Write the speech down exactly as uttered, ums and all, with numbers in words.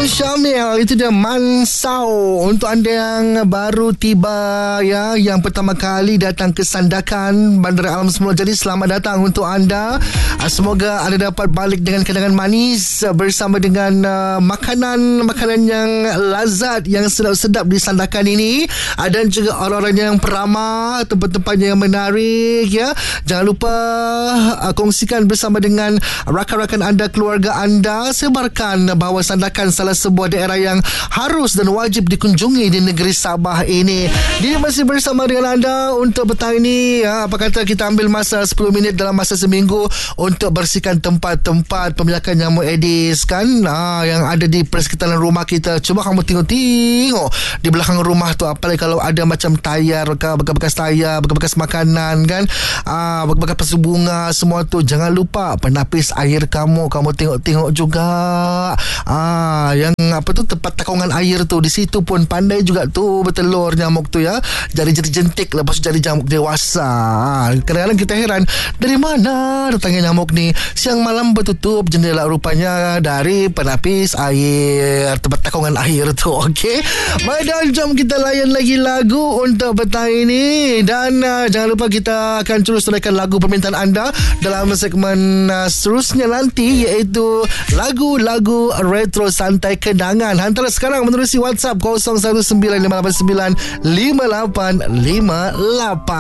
Adam Syamil, itu dia Mansau. Untuk anda yang baru tiba ya, yang pertama kali datang ke Sandakan Bandar Alam Semula Jadi, selamat datang untuk anda. Semoga anda dapat balik dengan kenangan manis bersama dengan uh, makanan-makanan yang lazat, yang sedap-sedap di Sandakan ini, dan juga orang-orang yang peramah, tempat-tempatnya yang menarik ya. Jangan lupa uh, kongsikan bersama dengan rakan-rakan anda, keluarga anda. Sebarkan bahawa Sandakan salah sebuah daerah yang harus dan wajib dikunjungi di negeri Sabah ini. Dia masih bersama dengan anda untuk petang ini ya. Apa kata kita ambil masa sepuluh minit dalam masa seminggu untuk bersihkan tempat-tempat pemilikan nyamuk Aedes kan, ha, yang ada di persekitaran rumah kita. Cuba kamu tengok-tengok di belakang rumah tu, apalagi kalau ada macam tayar, bekas-bekas tayar, bekas-bekas makanan kan, ha, bekas-bekas pasu bunga, semua tu jangan lupa penapis air kamu. Kamu tengok-tengok juga. Ah, yang apa tu, tempat takungan air tu, di situ pun pandai juga tu bertelur nyamuk tu ya. Jadi-jadi jentik, lepas tu jadi nyamuk dewasa. Ah, kadang-kadang kita heran, dari mana datangnya nyamuk ni? Siang malam bertutup jendela rupanya dari penapis air, tempat takungan air tu. Okey. Baik, dan jom kita layan lagi lagu untuk petang ini. Dan uh, jangan lupa kita akan terus serahkan lagu permintaan anda dalam segmen uh, seterusnya nanti, iaitu lagu-lagu retro santai kenangan. Hantar sekarang menerusi WhatsApp kosong satu sembilan lima lapan sembilan lima lapan lima lapan.